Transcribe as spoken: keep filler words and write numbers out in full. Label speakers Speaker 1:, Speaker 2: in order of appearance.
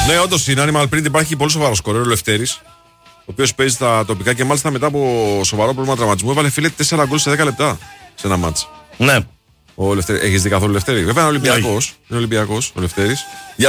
Speaker 1: Ναι, όντως είναι Animal Print, υπάρχει πολύ σοβαρό σκορέρ ο Λευτέρης, ο οποίος παίζει στα τοπικά και μάλιστα μετά από σοβαρό πρόβλημα τραυματισμού έβαλε φίλε τέσσερα γκολ σε δέκα λεπτά σε ένα μάτς.
Speaker 2: Ναι.
Speaker 1: Ο Λευτέρης, έχεις δει καθόλου Λευτέρη? Βέβαια είναι Ολυμπιακός. Είναι Ολυμπιακός ο Λευτέρης.